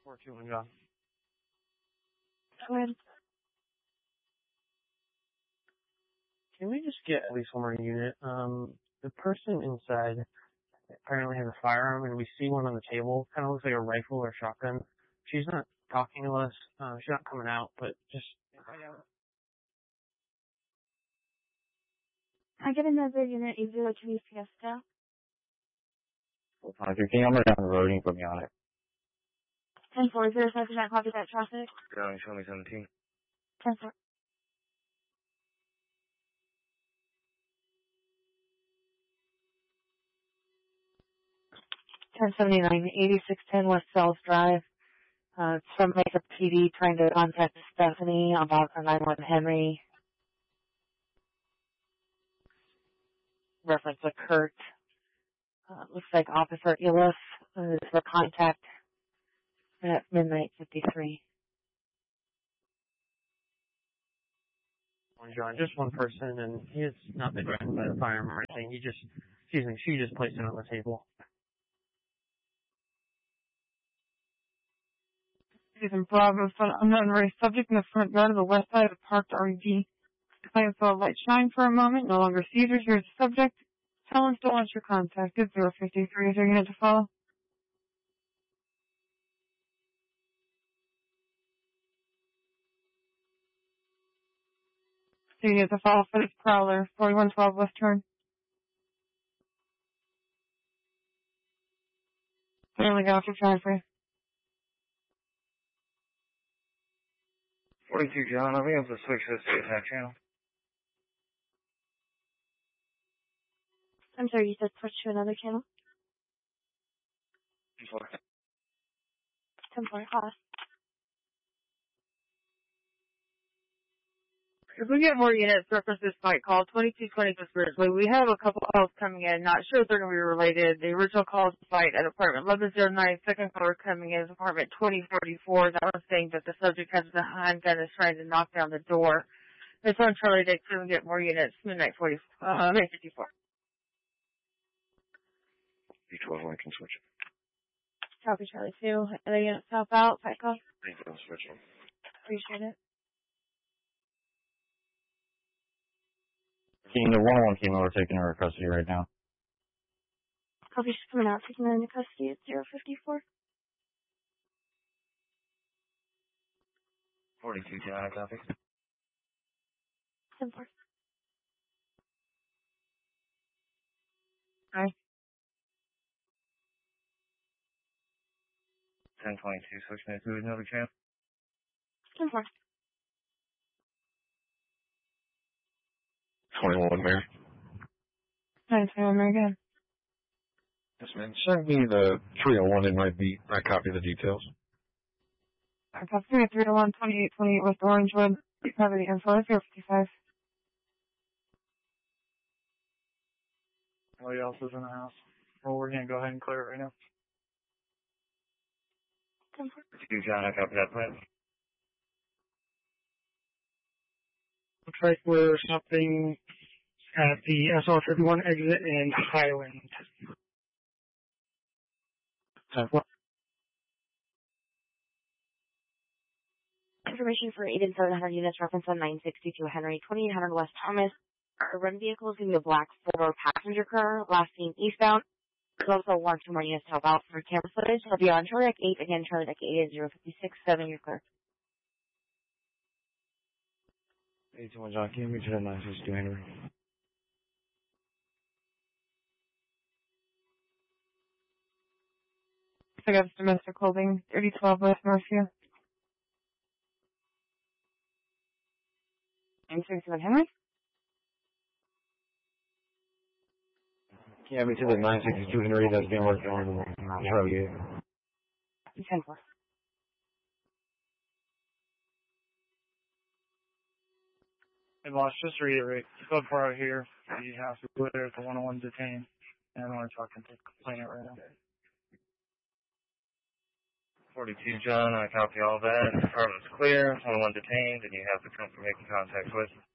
421 John. Go ahead. Can we just get at least one more unit? The person inside apparently has a firearm, and we see one on the table. Kind of looks like a rifle or shotgun. She's not talking to us. She's not coming out, but just find out. I get another unit, 802 Fiesta. Can you number down the road and put me on it? 10-4, 07, copy that traffic. Going, show me 17. 10-4. $1079, 8610 West Fells Drive. It's from Makeup PD trying to contact Stephanie about her 911 Henry. Reference to Kurt. Looks like Officer Elif is for contact at midnight 53. John, just one person, and he has not been threatened by the firearm or anything. She just placed it on the table. Susan Bravo, unknown race subject in the front yard of the west side of the parked RV. Claims saw a light shine for a moment, no longer sees her. Here's the subject. Tell him still wants your contact. It's 053. Is there a unit to follow? So you have to follow for this prowler, 4112 West Turn. Finally got off your time for you. 42 John, I'll be able to switch this to attack channel. I'm sorry, you said switch to another channel? 10-4, hot. If we get more units, reference this fight call, 2220 Conspiracy. We have a couple calls coming in, not sure if they're going to be related. The original call is the fight at apartment 1109, second caller coming in is apartment 2044. That was saying that the subject has a handgun and is trying to knock down the door. It's on Charlie Day, so we get more units, midnight 54. B12, I can switch it. Copy Charlie 2. Other units help out, fight call. Thank you, I'll switch it. Appreciate it. Team, the 101 team, we're taking her custody right now. Copy, she's coming out, taking her into custody at 054. 42 John, I copy. 10-4. Hi. 1022, switch me to another channel. 10-4. 21 Mayor. 921 Mary, go ahead. Yes, man. Send me the 301 in my beat. I copy the details. I copy 301 2828 West Orangewood. Cover the info, 055. Nobody else is in the house. Well, we're going to go ahead and clear it right now. 10-4. 2 John, I copy that plan. Looks like we're stopping at the SR51 exit in Highland. Information for 8 and 700 units, reference on 962 Henry, 2800 West Thomas. Our run vehicle is going to be a black 4-door passenger car, last seen eastbound. There's also 1 or 2 more units to help out for camera footage. I'll be on Charlie Deck 8, again, Charlie Deck 8 is 0567, you're clear. 81 John, can you reach to 962 Henry? I got domestic clothing, 3012 West Northview. 967 Henry? Yeah, me to the 962 Henry that's being worked on. Charlie 8. 10-4. Hey, boss, just to reiterate, so far out here, you have to clear at the 101 detain, and we're talking to complainant right now. 42 John, I copy all that. Department's clear, 101 detained, and you have to come for making contact with.